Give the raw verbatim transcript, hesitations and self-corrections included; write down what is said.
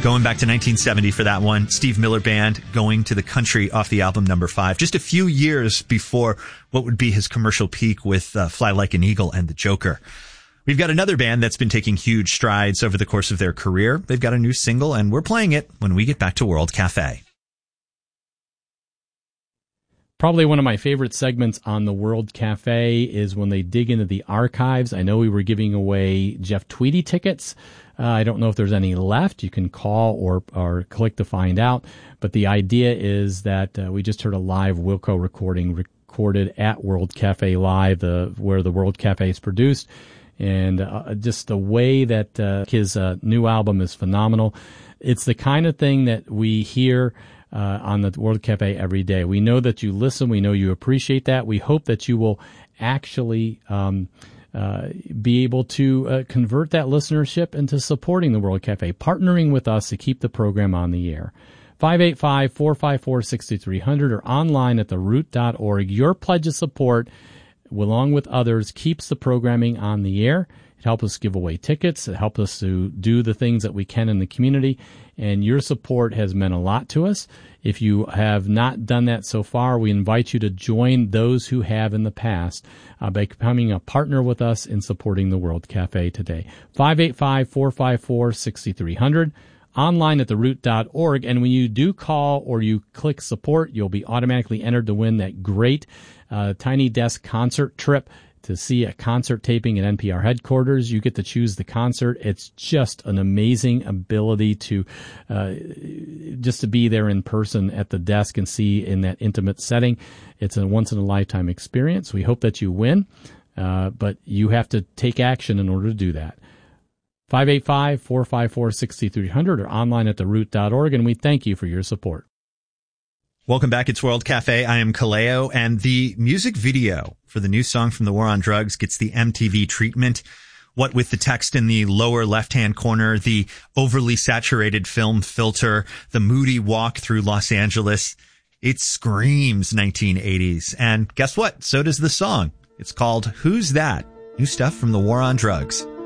Going back to nineteen seventy for that one. Steve Miller Band, Going to the Country, off the album Number Five. Just a few years before what would be his commercial peak with uh, Fly Like an Eagle and The Joker. We've got another band that's been taking huge strides over the course of their career. They've got a new single, and we're playing it when we get back to World Cafe. Probably one of my favorite segments on the World Cafe is when they dig into the archives. I know we were giving away Jeff Tweedy tickets. Uh, I don't know if there's any left. You can call or, or click to find out. But the idea is that uh, we just heard a live Wilco recording recorded at World Cafe Live, the, where the World Cafe is produced. And uh, just the way that uh, his uh, new album is phenomenal. It's the kind of thing that we hear uh, on the World Cafe every day. We know that you listen. We know you appreciate that. We hope that you will actually um, uh, be able to uh, convert that listenership into supporting the World Cafe, partnering with us to keep the program on the air. five eight five, four five four, six three zero zero or online at the root dot org. Your pledge of support, along with others, keeps the programming on the air. It helps us give away tickets. It helps us to do the things that we can in the community. And your support has meant a lot to us. If you have not done that so far, we invite you to join those who have in the past uh, by becoming a partner with us in supporting the World Cafe today. five eight five, four five four, six three zero zero. Online at the root dot org. And when you do call or you click support, you'll be automatically entered to win that great uh, Tiny Desk concert trip to see a concert taping at N P R headquarters. You get to choose the concert. It's just an amazing ability to uh, just to be there in person at the desk and see in that intimate setting. It's a once-in-a-lifetime experience. We hope that you win, uh, but you have to take action in order to do that. five eight five, four five four, six three zero zero or online at the root dot org, and we thank you for your support. Welcome back. It's World Cafe. I am Kaleo, and the music video for the new song from the War on Drugs gets the M T V treatment. What with the text in the lower left-hand corner, the overly saturated film filter, the moody walk through Los Angeles, it screams nineteen eighties. And guess what? So does the song. It's called Who's That? New stuff from the War on Drugs.